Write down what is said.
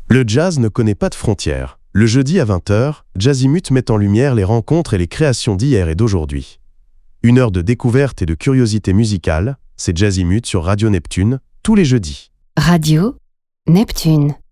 Le jazz ne connaît pas de frontières. Le jeudi à 20h, Jazzimut met en lumière les rencontres et les créations d'hier et d'aujourd'hui. 1 heure de découverte et de curiosité musicale, c'est Jazzimut sur Radio Neptune, tous les jeudis. Radio Neptune.